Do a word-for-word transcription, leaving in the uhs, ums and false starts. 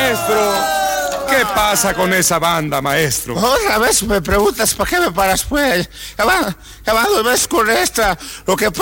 maestro. ¿Qué pasa con esa banda, maestro? Otra vez me preguntas, ¿para qué me paras, pues? Ya va, ya va, dos veces con esta. Lo que pasa